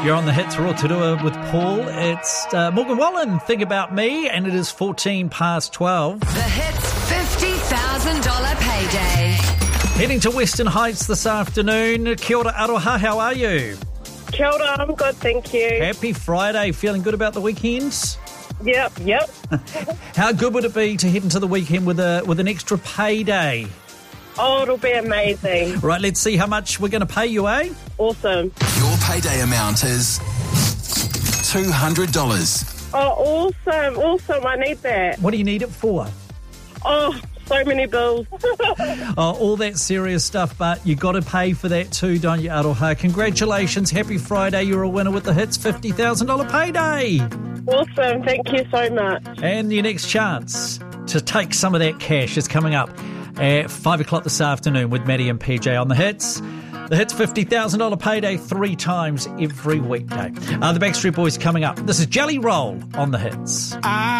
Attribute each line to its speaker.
Speaker 1: You're on the Hits Rotorua with Paul. It's Morgan Wallen, Think About Me, and it is 12 The
Speaker 2: Hits $50,000 payday.
Speaker 1: Heading to Western Heights this afternoon. Kia ora aroha, how are you?
Speaker 3: Kia ora, I'm good, thank you.
Speaker 1: Happy Friday. Feeling good about the weekends?
Speaker 3: Yep.
Speaker 1: How good would it be to head into the weekend with an extra payday?
Speaker 3: Oh, it'll be amazing.
Speaker 1: Right, let's see how much we're going to pay you, eh?
Speaker 3: Awesome.
Speaker 4: Your payday amount is $200.
Speaker 3: Oh, awesome. I need that.
Speaker 1: What do you need it for?
Speaker 3: Oh, so many bills.
Speaker 1: All that serious stuff, but you got to pay for that too, don't you, Aroha? Congratulations. Happy Friday. You're a winner with the Hits $50,000 payday.
Speaker 3: Awesome. Thank you so much.
Speaker 1: And your next chance to take some of that cash is coming up at 5 o'clock this afternoon with Maddie and PJ on the Hits. The Hits $50,000 payday 3 times every weekday. The Backstreet Boys coming up. This is Jelly Roll on the Hits.